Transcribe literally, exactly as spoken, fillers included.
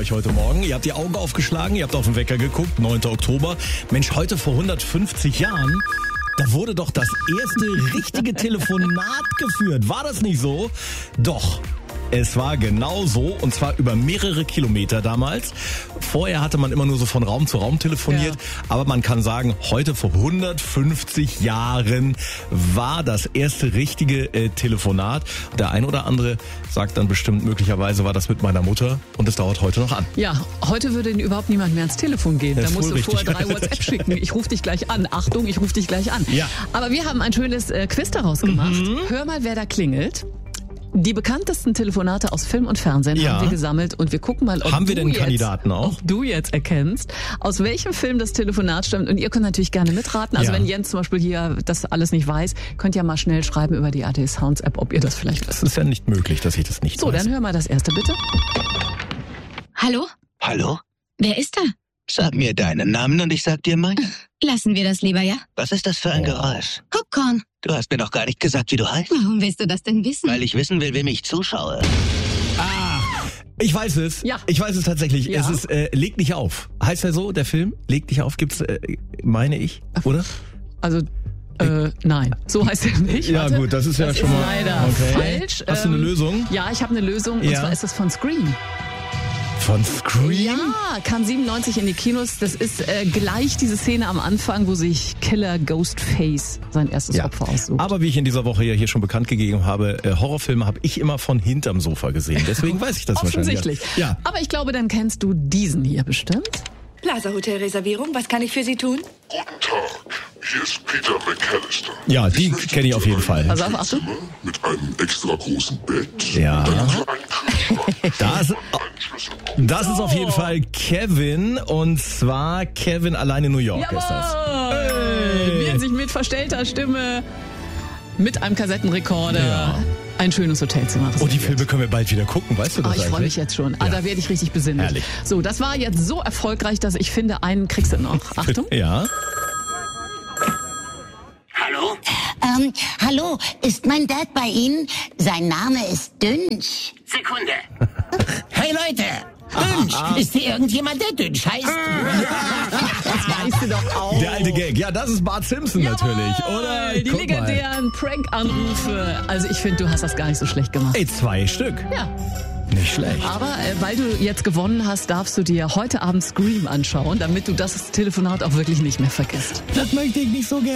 euch heute Morgen. Ihr habt die Augen aufgeschlagen, ihr habt auf den Wecker geguckt, neunter Oktober. Mensch, heute vor hundertfünfzig Jahren, da wurde doch das erste richtige Telefonat geführt. War das nicht so? Doch. Es war genau so, und zwar über mehrere Kilometer damals. Vorher hatte man immer nur so von Raum zu Raum telefoniert, ja. Aber man kann sagen, heute vor hundertfünfzig Jahren war das erste richtige äh, Telefonat. Der ein oder andere sagt dann bestimmt, möglicherweise war das mit meiner Mutter, und es dauert heute noch an. Ja, heute würde überhaupt niemand mehr ans Telefon gehen. Das da musst du richtig. vorher drei WhatsApp schicken. Ich rufe dich gleich an. Achtung, ich rufe dich gleich an. Ja. Aber wir haben ein schönes äh, Quiz daraus gemacht. Mhm. Hör mal, wer da klingelt. Die bekanntesten Telefonate aus Film und Fernsehen ja. haben wir gesammelt, und wir gucken mal, ob, haben wir du, denn jetzt, Kandidaten auch? ob du jetzt erkennst, aus welchem Film das Telefonat stammt. Und ihr könnt natürlich gerne mitraten. Also ja. wenn Jens zum Beispiel hier das alles nicht weiß, könnt ihr mal schnell schreiben über die A D Sounds App, ob ihr das vielleicht wisst. Das ist ja nicht möglich, dass ich das nicht so, weiß. So, dann hör mal das erste bitte. Hallo? Hallo? Wer ist da? Sag mir deinen Namen und ich sag dir meinen. Lassen wir das lieber, ja? Was ist das für ein Oh. Geräusch? Popcorn. Du hast mir doch gar nicht gesagt, wie du heißt. Warum willst du das denn wissen? Weil ich wissen will, wem ich zuschaue. Ah, ich weiß es. Ja. Ich weiß es tatsächlich. Ja. Es ist äh, Leg dich auf. Heißt er so, der Film? Leg dich auf, gibt's, äh, meine ich, oder? Also, äh, nein, so heißt er nicht. Ja, Warte. gut, das ist ja das schon ist mal leider okay. falsch. Hast du eine Ähm, Lösung? Ja, ich habe eine Lösung, und Ja. zwar ist das von Scream. Von Scream? Ja, kam siebenundneunzig in die Kinos. Das ist äh, gleich diese Szene am Anfang, wo sich Killer Ghostface sein erstes Ja. Opfer aussucht. Aber wie ich in dieser Woche ja hier schon bekannt gegeben habe, äh, Horrorfilme habe ich immer von hinterm Sofa gesehen. Deswegen weiß ich das wahrscheinlich. Offensichtlich. Ja. Aber ich glaube, dann kennst du diesen hier bestimmt. Plaza Hotel Reservierung, was kann ich für Sie tun? Guten Tag, hier ist Peter McAllister. Ja, die Ich möchte kenne ich auf jeden ein Fall. Also auf, Achtung. Zimmer mit einem extra großen Bett. Ja. Und einem kleinen Kühlschrank. Das, Einen Schlüsselbund. das ist auf jeden Fall Kevin, und zwar Kevin allein in New York ist das. Jawohl! Wie er sich mit verstellter Stimme, mit einem Kassettenrekorder, Ja. ein schönes Hotelzimmer. Und die Filme können wir bald wieder gucken, weißt du das Ah, ich freue mich eigentlich? jetzt schon. Ah, Ja. da werde ich richtig besinnlich. Herrlich. So, das war jetzt so erfolgreich, dass ich finde, einen kriegst du noch. Achtung. Ja. Hallo? Ähm, hallo, ist mein Dad bei Ihnen? Sein Name ist Dünsch. Sekunde. Hey Leute, Dünsch, ist hier irgendjemand, der Dünsch heißt? Das weißt du doch auch. Der alte Gag. Ja, das ist Bart Simpson natürlich, oder? Die Guck mal. legendären Prank-Anrufe. Also ich finde, du hast das gar nicht so schlecht gemacht. Ey, zwei Stück. Ja. Nicht schlecht. Aber äh, weil du jetzt gewonnen hast, darfst du dir heute Abend Scream anschauen, damit du das Telefonat auch wirklich nicht mehr vergisst. Das möchte ich nicht so gerne.